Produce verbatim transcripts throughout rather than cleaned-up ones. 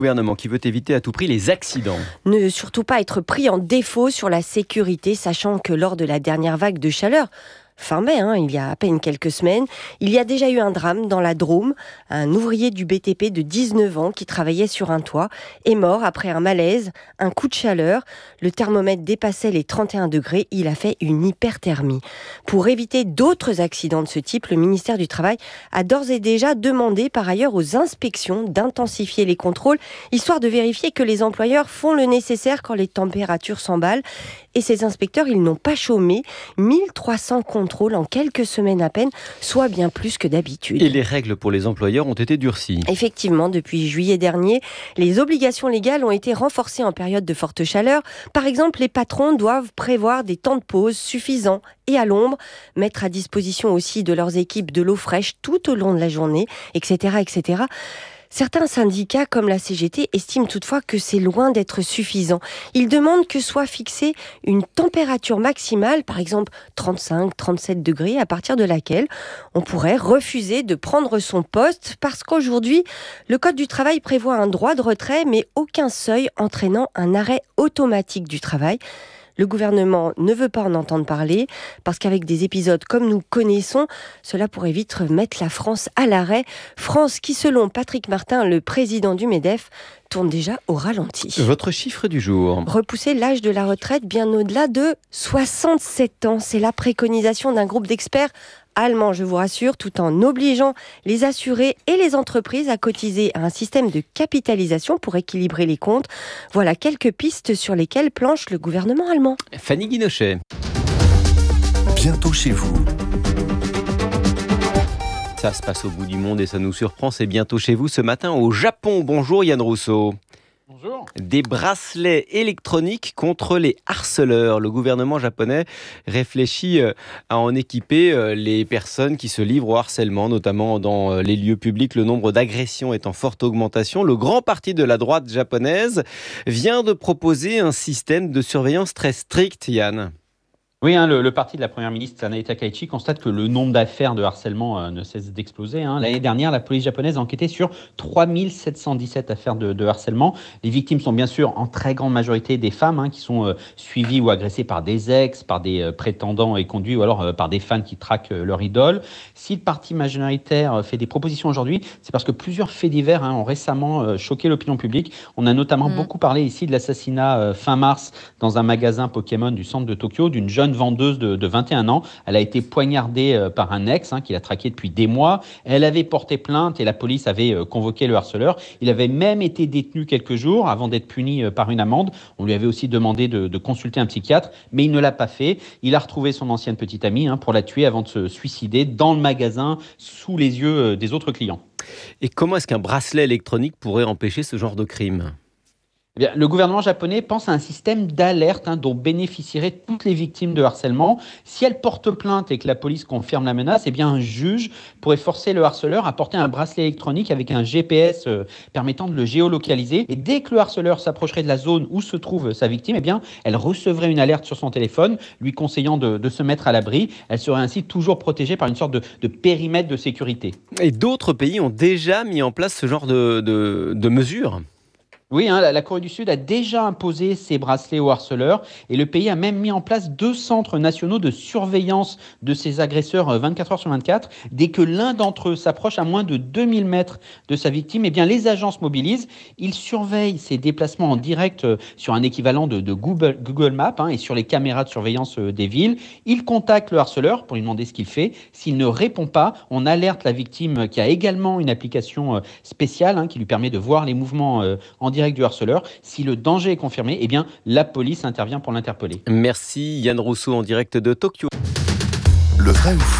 Gouvernement qui veut éviter à tout prix les accidents. Ne surtout pas être pris en défaut sur la sécurité, sachant que lors de la dernière vague de chaleur, fin mai, hein, il y a à peine quelques semaines, il y a déjà eu un drame dans la Drôme. Un ouvrier du B T P de dix-neuf ans qui travaillait sur un toit est mort après un malaise, un coup de chaleur. Le thermomètre dépassait les trente et un degrés, il a fait une hyperthermie. Pour éviter d'autres accidents de ce type, le ministère du Travail a d'ores et déjà demandé par ailleurs aux inspections d'intensifier les contrôles, histoire de vérifier que les employeurs font le nécessaire quand les températures s'emballent. Et ces inspecteurs, ils n'ont pas chômé. mille trois cents contrôles en quelques semaines à peine, soit bien plus que d'habitude. Et les règles pour les employeurs ont été durcies. Effectivement, depuis juillet dernier, les obligations légales ont été renforcées en période de forte chaleur. Par exemple, les patrons doivent prévoir des temps de pause suffisants et à l'ombre, mettre à disposition aussi de leurs équipes de l'eau fraîche tout au long de la journée, et cetera, et cetera. Certains syndicats, comme la C G T, estiment toutefois que c'est loin d'être suffisant. Ils demandent que soit fixée une température maximale, par exemple trente-cinq à trente-sept degrés, à partir de laquelle on pourrait refuser de prendre son poste, parce qu'aujourd'hui, le Code du travail prévoit un droit de retrait, mais aucun seuil entraînant un arrêt automatique du travail. Le gouvernement ne veut pas en entendre parler parce qu'avec des épisodes comme nous connaissons, cela pourrait vite mettre la France à l'arrêt. France qui, selon Patrick Martin, le président du MEDEF, tourne déjà au ralenti. Votre chiffre du jour. Repousser l'âge de la retraite bien au-delà de soixante-sept ans. C'est la préconisation d'un groupe d'experts allemand, je vous rassure, tout en obligeant les assurés et les entreprises à cotiser à un système de capitalisation pour équilibrer les comptes. Voilà quelques pistes sur lesquelles planche le gouvernement allemand. Fanny Guinochet. Bientôt chez vous. Ça se passe au bout du monde et ça nous surprend, c'est bientôt chez vous ce matin au Japon. Bonjour Yann Rousseau. Bonjour. Des bracelets électroniques contre les harceleurs. Le gouvernement japonais réfléchit à en équiper les personnes qui se livrent au harcèlement, notamment dans les lieux publics. Le nombre d'agressions est en forte augmentation. Le grand parti de la droite japonaise vient de proposer un système de surveillance très strict, Yann. Oui, hein, le, le parti de la première ministre Sanae Takaichi constate que le nombre d'affaires de harcèlement euh, ne cesse d'exploser. Hein. L'année dernière, la police japonaise a enquêté sur trois mille sept cent dix-sept affaires de, de harcèlement. Les victimes sont bien sûr en très grande majorité des femmes hein, qui sont euh, suivies ou agressées par des ex, par des euh, prétendants et conduits ou alors euh, par des fans qui traquent euh, leur idole. Si le parti majoritaire euh, fait des propositions aujourd'hui, c'est parce que plusieurs faits divers hein, ont récemment euh, choqué l'opinion publique. On a notamment mmh. beaucoup parlé ici de l'assassinat euh, fin mars dans un magasin Pokémon du centre de Tokyo d'une jeune vendeuse de, de vingt et un ans. Elle a été poignardée euh, par un ex hein, qui l'a traquée depuis des mois. Elle avait porté plainte et la police avait euh, convoqué le harceleur. Il avait même été détenu quelques jours avant d'être puni euh, par une amende. On lui avait aussi demandé de, de consulter un psychiatre, mais il ne l'a pas fait. Il a retrouvé son ancienne petite amie hein, pour la tuer avant de se suicider dans le magasin sous les yeux euh, des autres clients. Et comment est-ce qu'un bracelet électronique pourrait empêcher ce genre de crime ? Eh bien, le gouvernement japonais pense à un système d'alerte hein, dont bénéficieraient toutes les victimes de harcèlement. Si elles portent plainte et que la police confirme la menace, eh bien, un juge pourrait forcer le harceleur à porter un bracelet électronique avec un G P S euh, permettant de le géolocaliser. Et dès que le harceleur s'approcherait de la zone où se trouve sa victime, eh bien, elle recevrait une alerte sur son téléphone lui conseillant de, de se mettre à l'abri. Elle serait ainsi toujours protégée par une sorte de, de périmètre de sécurité. Et d'autres pays ont déjà mis en place ce genre de, de, de mesures ? Oui, hein, la, la Corée du Sud a déjà imposé ses bracelets aux harceleurs et le pays a même mis en place deux centres nationaux de surveillance de ces agresseurs vingt-quatre heures sur vingt-quatre. Dès que l'un d'entre eux s'approche à moins de deux mille mètres de sa victime, eh bien, les agents se mobilisent. Ils surveillent ses déplacements en direct sur un équivalent de, de Google, Google Maps hein, et sur les caméras de surveillance des villes. Ils contactent le harceleur pour lui demander ce qu'il fait. S'il ne répond pas, on alerte la victime qui a également une application spéciale hein, qui lui permet de voir les mouvements en direct du harceleur. Si le danger est confirmé, eh bien, la police intervient pour l'interpeller. Merci Yann Rousseau en direct de Tokyo. Le vrai ou faux ?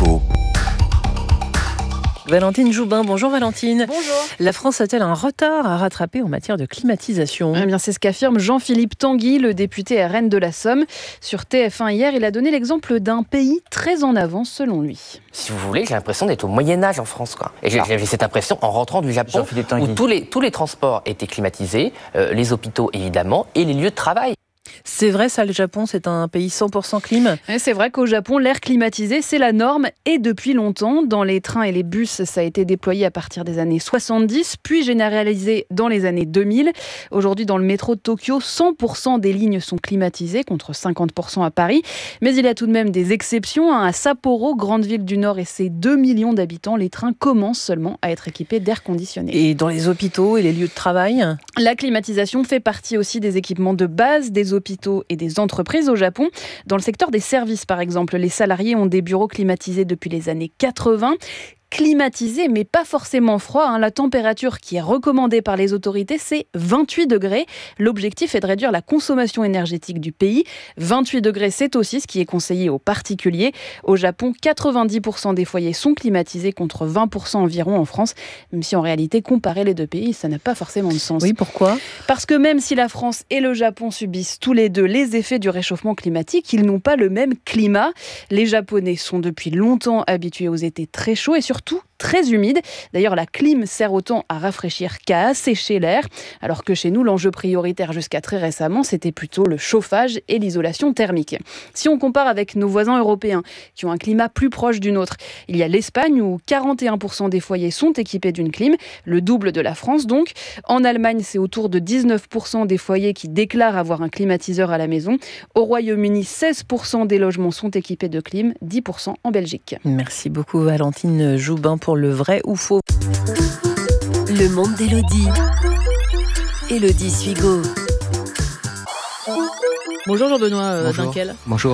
Valentine Joubin, bonjour Valentine. Bonjour. La France a-t-elle un retard à rattraper en matière de climatisation ? Eh bien, c'est ce qu'affirme Jean-Philippe Tanguy, le député R N de la Somme. Sur T F un hier, il a donné l'exemple d'un pays très en avance selon lui. Si vous voulez, j'ai l'impression d'être au Moyen-Âge en France, quoi. Et j'ai, j'ai cette impression en rentrant du Japon, où tous les, tous les transports étaient climatisés, euh, les hôpitaux évidemment, et les lieux de travail. C'est vrai, ça, le Japon, c'est un pays cent pour cent clim. Et c'est vrai qu'au Japon, l'air climatisé, c'est la norme et depuis longtemps. Dans les trains et les bus, ça a été déployé à partir des années soixante-dix, puis généralisé dans les années deux mille. Aujourd'hui, dans le métro de Tokyo, cent pour cent des lignes sont climatisées, contre cinquante pour cent à Paris. Mais il y a tout de même des exceptions. À Sapporo, grande ville du Nord et ses deux millions d'habitants, les trains commencent seulement à être équipés d'air conditionné. Et dans les hôpitaux et les lieux de travail ? La climatisation fait partie aussi des équipements de base des hôpitaux et des entreprises au Japon. Dans le secteur des services, par exemple, les salariés ont des bureaux climatisés depuis les années quatre-vingts. Climatisé, mais pas forcément froid. Hein. La température qui est recommandée par les autorités, c'est vingt-huit degrés. L'objectif est de réduire la consommation énergétique du pays. vingt-huit degrés, c'est aussi ce qui est conseillé aux particuliers. Au Japon, quatre-vingt-dix pour cent des foyers sont climatisés contre vingt pour cent environ en France. Même si en réalité, comparer les deux pays, ça n'a pas forcément de sens. Oui, pourquoi ? Parce que même si la France et le Japon subissent tous les deux les effets du réchauffement climatique, ils n'ont pas le même climat. Les Japonais sont depuis longtemps habitués aux étés très chauds et surtout tout très humide. D'ailleurs, la clim sert autant à rafraîchir qu'à assécher l'air, alors que chez nous, l'enjeu prioritaire jusqu'à très récemment, c'était plutôt le chauffage et l'isolation thermique. Si on compare avec nos voisins européens, qui ont un climat plus proche du nôtre, il y a l'Espagne où quarante et un pour cent des foyers sont équipés d'une clim, le double de la France donc. En Allemagne, c'est autour de dix-neuf pour cent des foyers qui déclarent avoir un climatiseur à la maison. Au Royaume-Uni, seize pour cent des logements sont équipés de clim, dix pour cent en Belgique. Merci beaucoup Valentine Joubin pour le vrai ou faux. Le monde d'Élodie. Élodie Suigo. Bonjour Jean-Benoît euh, Bonjour. Dinkel. Bonjour.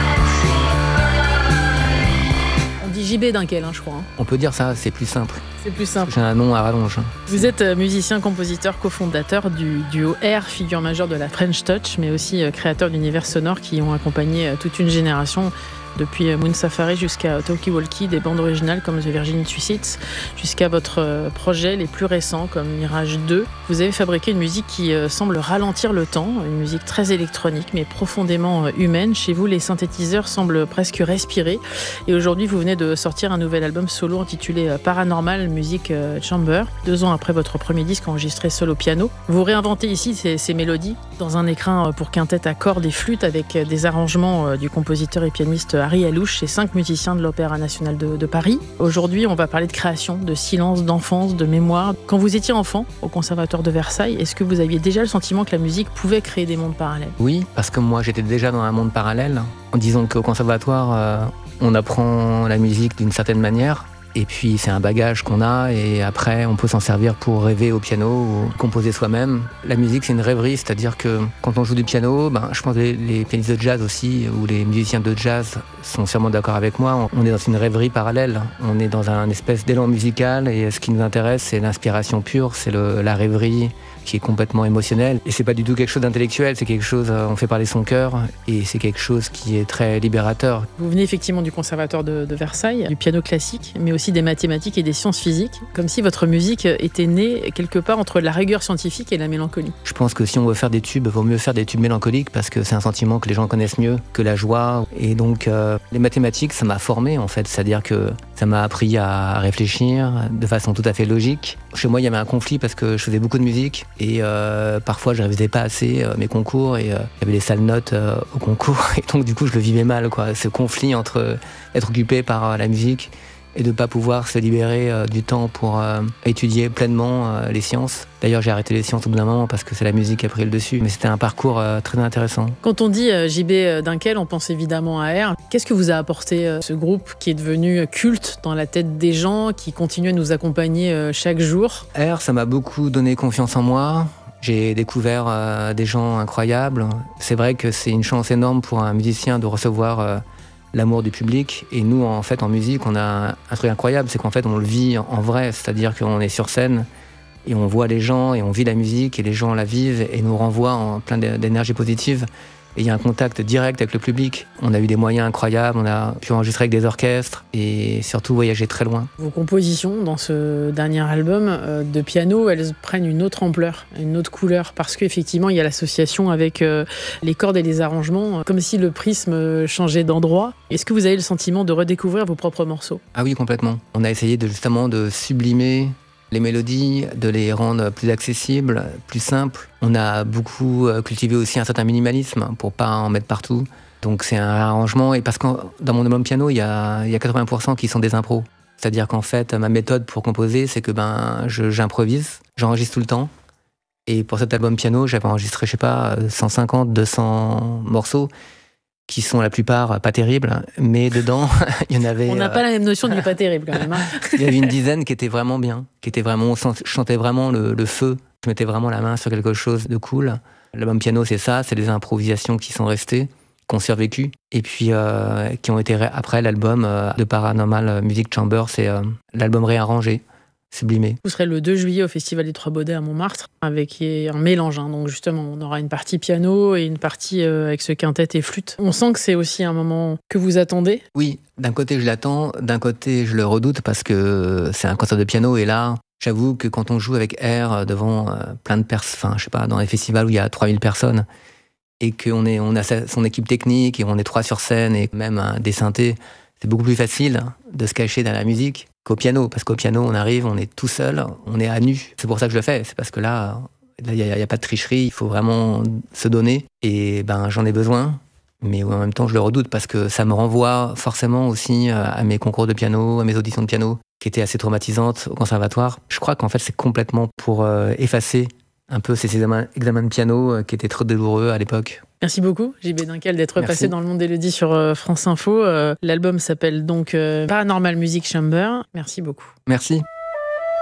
On dit J B Dinkel, hein, je crois. hein. On peut dire ça, c'est plus simple. C'est plus simple. J'ai un nom à rallonge. Vous êtes euh, musicien, compositeur, cofondateur du duo R, figure majeure de la French Touch, mais aussi euh, créateur d'univers sonores qui ont accompagné euh, toute une génération. Depuis Moon Safari jusqu'à Talkie Walkie, des bandes originales comme The Virgin Suicides, jusqu'à votre projet les plus récents comme Mirage deux. Vous avez fabriqué une musique qui semble ralentir le temps, une musique très électronique mais profondément humaine. Chez vous, les synthétiseurs semblent presque respirer. Et aujourd'hui, vous venez de sortir un nouvel album solo intitulé Paranormal Music Chamber. Deux ans après votre premier disque enregistré seul au piano. Vous réinventez ici ces, ces mélodies dans un écrin pour quintette à cordes et flûtes avec des arrangements du compositeur et pianiste Harry Alouche et cinq musiciens de l'Opéra National de, de Paris. Aujourd'hui, on va parler de création, de silence, d'enfance, de mémoire. Quand vous étiez enfant au Conservatoire de Versailles, est-ce que vous aviez déjà le sentiment que la musique pouvait créer des mondes parallèles ? Oui, parce que moi j'étais déjà dans un monde parallèle. En disant qu'au conservatoire, euh, on apprend la musique d'une certaine manière. Et puis c'est un bagage qu'on a et après on peut s'en servir pour rêver au piano ou composer soi-même. La musique c'est une rêverie, c'est-à-dire que quand on joue du piano, ben, je pense que les, les pianistes de jazz aussi ou les musiciens de jazz sont sûrement d'accord avec moi. On est dans une rêverie parallèle, on est dans un espèce d'élan musical et ce qui nous intéresse c'est l'inspiration pure, c'est le, la rêverie qui est complètement émotionnelle. Et c'est pas du tout quelque chose d'intellectuel, c'est quelque chose, on fait parler son cœur et c'est quelque chose qui est très libérateur. Vous venez effectivement du Conservatoire de, de Versailles, du piano classique, mais aussi des mathématiques et des sciences physiques, comme si votre musique était née quelque part entre la rigueur scientifique et la mélancolie. Je pense que si on veut faire des tubes, il vaut mieux faire des tubes mélancoliques parce que c'est un sentiment que les gens connaissent mieux que la joie. Et donc euh, les mathématiques, ça m'a formé en fait, c'est-à-dire que ça m'a appris à réfléchir de façon tout à fait logique. Chez moi, il y avait un conflit parce que je faisais beaucoup de musique et euh, parfois je révisais pas assez euh, mes concours et euh, il y avait des sales notes euh, au concours et donc du coup je le vivais mal, quoi. Ce conflit entre être occupé par euh, la musique et de ne pas pouvoir se libérer euh, du temps pour euh, étudier pleinement euh, les sciences. D'ailleurs, j'ai arrêté les sciences au bout d'un moment parce que c'est la musique qui a pris le dessus. Mais c'était un parcours euh, très intéressant. Quand on dit euh, J B Dinkel, on pense évidemment à R. Qu'est-ce que vous a apporté euh, ce groupe qui est devenu culte dans la tête des gens, qui continue à nous accompagner euh, chaque jour ? R, ça m'a beaucoup donné confiance en moi. J'ai découvert euh, des gens incroyables. C'est vrai que c'est une chance énorme pour un musicien de recevoir euh, l'amour du public. Et nous, en fait, en musique, on a un truc incroyable, c'est qu'en fait, on le vit en vrai. C'est-à-dire qu'on est sur scène et on voit les gens et on vit la musique et les gens la vivent et nous renvoient en plein d'énergie positive. Et il y a un contact direct avec le public. On a eu des moyens incroyables, on a pu enregistrer avec des orchestres et surtout voyager très loin. Vos compositions dans ce dernier album euh, de piano, elles prennent une autre ampleur, une autre couleur, parce qu'effectivement, il y a l'association avec euh, les cordes et les arrangements, comme si le prisme changeait d'endroit. Est-ce que vous avez le sentiment de redécouvrir vos propres morceaux ? Ah oui, complètement. On a essayé de, justement de sublimer les mélodies, de les rendre plus accessibles, plus simples. On a beaucoup cultivé aussi un certain minimalisme pour pas en mettre partout. Donc c'est un arrangement, et parce que dans mon album piano, il y a, il y a quatre-vingts pour cent qui sont des impros. C'est-à-dire qu'en fait, ma méthode pour composer, c'est que ben, je, j'improvise, j'enregistre tout le temps. Et pour cet album piano, j'avais enregistré, je sais pas, cent cinquante, deux cents morceaux, qui sont la plupart pas terribles, mais dedans, il y en avait... On n'a euh... pas la même notion du pas terrible quand même. Hein. Il y avait une dizaine qui étaient vraiment bien, qui étaient vraiment, je chantais vraiment le, le feu, je mettais vraiment la main sur quelque chose de cool. L'album piano, c'est ça, c'est des improvisations qui sont restées, qui ont survécu, et puis euh, qui ont été ré... après l'album euh, de Paranormal Music Chamber, c'est euh, l'album réarrangé, sublimé. Vous serez le deux juillet au Festival des Trois Baudets à Montmartre, avec un mélange. Hein. Donc justement, on aura une partie piano et une partie euh, avec ce quintet et flûte. On sent que c'est aussi un moment que vous attendez. Oui, d'un côté je l'attends, d'un côté je le redoute parce que c'est un concert de piano, et là, j'avoue que quand on joue avec R devant euh, plein de personnes, enfin je sais pas, dans les festivals où il y a trois mille personnes, et qu'on est, on a son équipe technique, et on est trois sur scène, et même hein, des synthés, c'est beaucoup plus facile de se cacher dans la musique qu'au piano, parce qu'au piano, on arrive, on est tout seul, on est à nu. C'est pour ça que je le fais, c'est parce que là, il n'y a, a pas de tricherie, il faut vraiment se donner, et ben j'en ai besoin, mais en même temps, je le redoute, parce que ça me renvoie forcément aussi à mes concours de piano, à mes auditions de piano, qui étaient assez traumatisantes au conservatoire. Je crois qu'en fait, c'est complètement pour euh, effacer un peu ces examens, examens de piano euh, qui étaient trop douloureux à l'époque. Merci beaucoup, J B Dinkel, d'être Merci. passé dans Le Monde d'Élodie sur euh, France Info. Euh, l'album s'appelle donc euh, Paranormal Music Chamber. Merci beaucoup. Merci.